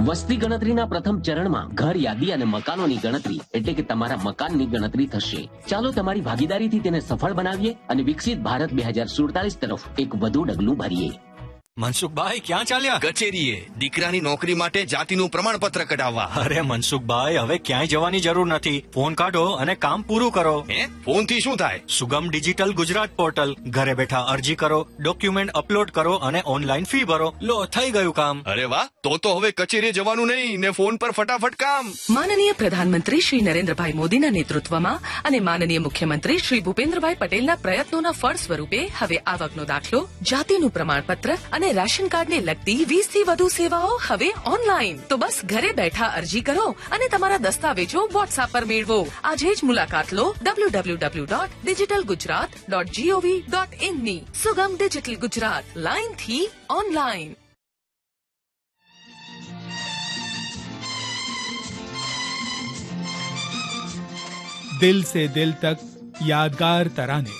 વસ્તી ગણતરીના પ્રથમ ચરણમાં ઘર યાદી અને મકાનોની ગણતરી એટલે કે તમારા મકાનની ગણતરી થશે. ચાલો તમારી ભાગીદારીથી તેને સફળ બનાવીએ અને વિકસિત ભારત 2047 તરફ એક વધુ ડગલું ભરીએ. મનસુખભાઈ ક્યાં ચાલ્યા? કચેરીએ દીકરાની નોકરી માટે જાતિનું પ્રમાણપત્ર કઢાવવા. અરે મનસુખભાઈ, હવે ક્યાંય જવાની જરૂર નથી. ફોન કાઢો અને કામ પૂરું કરો. ફોન થી શું થાય? સુગમ ડિજિટલ ગુજરાત પોર્ટલ. ઘરે બેઠા અરજી કરો, ડોક્યુમેન્ટ અપલોડ કરો અને ઓનલાઈન ફી ભરો. લો, થઈ ગયું કામ. અરે વાહ, તો હવે કચેરીએ જવાનું નહીં ને ફોન પર ફટાફટ કામ. માનનીય પ્રધાનમંત્રી શ્રી નરેન્દ્રભાઈ મોદીના નેતૃત્વમાં અને માનનીય મુખ્યમંત્રી શ્રી ભૂપેન્દ્રભાઈ પટેલના પ્રયત્નોના ફળ સ્વરૂપે હવે આવકનો દાખલો, જાતિનું પ્રમાણપત્ર અને રાશન કાર્ડને લગતી 20 થી વધુ સેવાઓ હવે ઓનલાઈન. તો બસ ઘરે બેઠા અરજી કરો અને તમારા દસ્તાવેજો વોટ્સએપ પર મેળવો. આજે જ મુલાકાત લો www.digitalgujarat.gov.in ની. સુગમ ડિજિટલ ગુજરાત, લાઈન થી ઓનલાઈન. દિલ સે દિલ તક યાદગાર તરાને.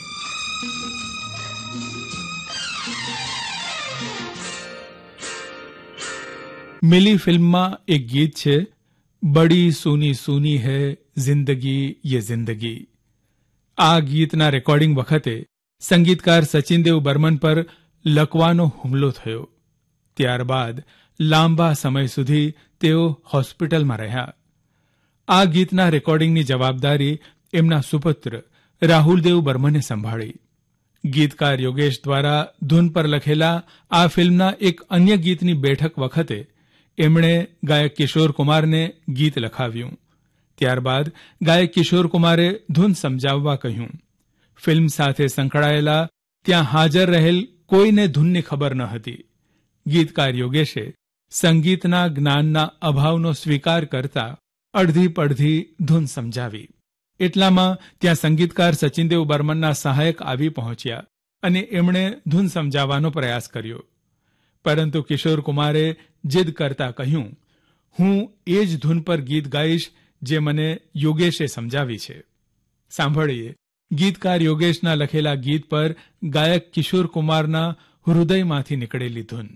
મિલી ફિલ્મમાં એક ગીત છે, બડી સૂની સૂની હૈ જિંદગી યે જિંદગી. આ ગીતના રેકોર્ડિંગ વખતે સંગીતકાર સચિનદેવ બર્મન પર લકવાનો હુમલો થયો. ત્યારબાદ લાંબા સમય સુધી તેઓ હોસ્પિટલમાં રહ્યા. આ ગીતના રેકોર્ડિંગની જવાબદારી એમના સુપુત્ર રાહુલદેવ બર્મને સંભાળી. ગીતકાર યોગેશ દ્વારા ધૂન પર લખેલા આ ફિલ્મના એક અન્ય ગીતની બેઠક વખતે એમણે ગાયક કિશોર કુમારને ગીત લખાવ્યું. ત્યારબાદ ગાયક કિશોર કુમારે ધૂન સમજાવવા કહ્યું. ફિલ્મ સાથે સંકળાયેલા ત્યાં હાજર રહેલ કોઈને ધૂનની ખબર ન હતી. ગીતકાર યોગેશે સંગીતના જ્ઞાનના અભાવનો સ્વીકાર કરતા અડધી પડધી ધૂન સમજાવી. એટલામાં ત્યાં સંગીતકાર સચિનદેવ બર્મનના સહાયક આવી પહોંચ્યા અને એમણે ધૂન સમજાવવાનો પ્રયાસ કર્યો. પરંતુ કિશોર કુમારે જીદ કરતા કહ્યું, હું એ જ ધૂન પર ગીત ગાઈશ જે મને યોગેશે સમજાવી છે. સાંભળીએ ગીતકાર યોગેશના લખેલા ગીત પર ગાયક કિશોર કુમારના હૃદયમાંથી નીકળેલી ધૂન.